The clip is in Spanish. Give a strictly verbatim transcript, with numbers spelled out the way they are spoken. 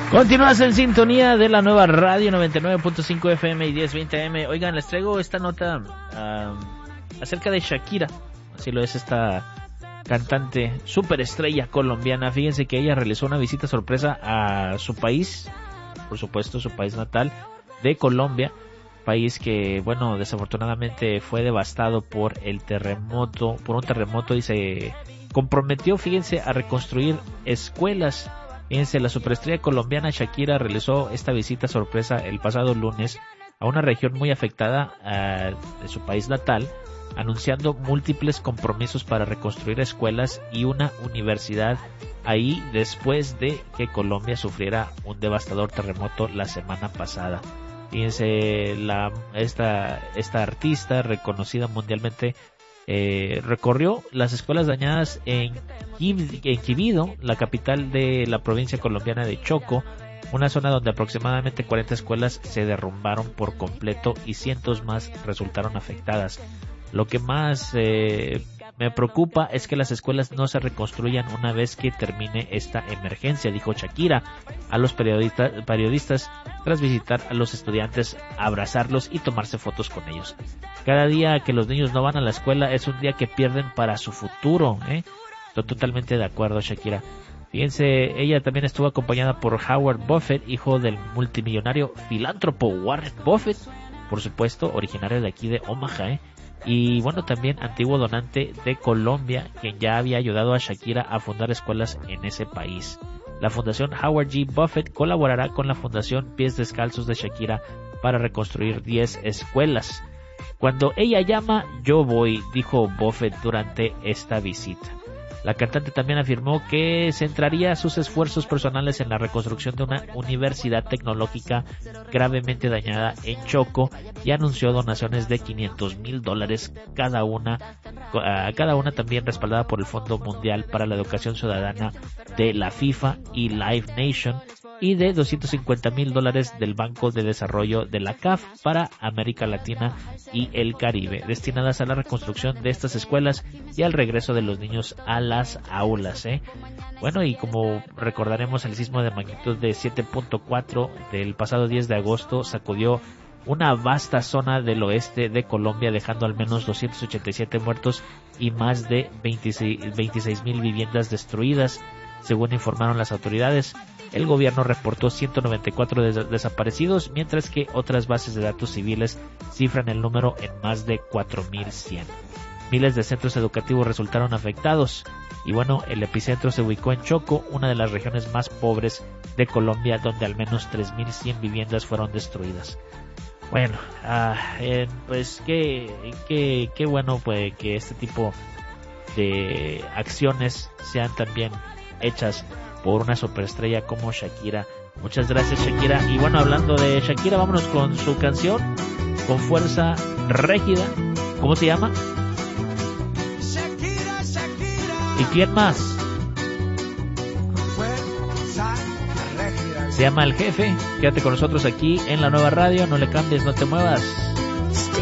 Continúas en sintonía de la nueva radio noventa y nueve punto cinco F M y diez veinte A M. Oigan, les traigo esta nota uh, acerca de Shakira. Así lo es esta cantante superestrella colombiana. Fíjense que ella realizó una visita sorpresa a su país, por supuesto su país natal de Colombia, país que, bueno, desafortunadamente fue devastado por el terremoto, por un terremoto, y se comprometió, fíjense, a reconstruir escuelas. Fíjense, la superestrella colombiana Shakira realizó esta visita sorpresa el pasado lunes a una región muy afectada uh, de su país natal, anunciando múltiples compromisos para reconstruir escuelas y una universidad ahí después de que Colombia sufriera un devastador terremoto la semana pasada. Fíjense, la, esta, esta artista reconocida mundialmente eh, recorrió las escuelas dañadas en, en Quibdó, la capital de la provincia colombiana de Chocó, una zona donde aproximadamente cuarenta escuelas se derrumbaron por completo y cientos más resultaron afectadas. Lo que más eh, me preocupa es que las escuelas no se reconstruyan una vez que termine esta emergencia, dijo Shakira a los periodistas, periodistas tras visitar a los estudiantes, abrazarlos y tomarse fotos con ellos. Cada día que los niños no van a la escuela es un día que pierden para su futuro, ¿eh? Estoy totalmente de acuerdo, Shakira. Fíjense, ella también estuvo acompañada por Howard Buffett, hijo del multimillonario filántropo Warren Buffett, por supuesto, originario de aquí de Omaha, ¿eh? Y bueno, también antiguo donante de Colombia, quien ya había ayudado a Shakira a fundar escuelas en ese país. La Fundación Howard G. Buffett colaborará con la Fundación Pies Descalzos de Shakira para reconstruir diez escuelas. Cuando ella llama, yo voy, dijo Buffett durante esta visita. La cantante también afirmó que centraría sus esfuerzos personales en la reconstrucción de una universidad tecnológica gravemente dañada en Chocó y anunció donaciones de quinientos mil dólares cada una, cada una también respaldada por el Fondo Mundial para la Educación Ciudadana de la FIFA y Live Nation, y de doscientos cincuenta mil dólares del Banco de Desarrollo de la C A F para América Latina y el Caribe, destinadas a la reconstrucción de estas escuelas y al regreso de los niños a las aulas, ¿eh? Bueno, y como recordaremos, el sismo de magnitud de siete punto cuatro del pasado diez de agosto sacudió una vasta zona del oeste de Colombia, dejando al menos doscientos ochenta y siete muertos y más de veintiséis mil viviendas destruidas, según informaron las autoridades. El gobierno reportó ciento noventa y cuatro des- desaparecidos, mientras que otras bases de datos civiles cifran el número en más de cuatro mil cien. Miles de centros educativos resultaron afectados. Y bueno, el epicentro se ubicó en Chocó, una de las regiones más pobres de Colombia, donde al menos tres mil cien viviendas fueron destruidas. Bueno, ah, eh, pues qué, qué, qué bueno pues que este tipo de acciones sean también hechas por una superestrella como Shakira. Muchas gracias, Shakira. Y bueno, hablando de Shakira, vámonos con su canción, con fuerza rígida. ¿Cómo se llama? Shakira, Shakira. ¿Y quién más? Fuerza rígida. Se llama El Jefe. Quédate con nosotros aquí en la nueva radio. No le cambies, no te muevas.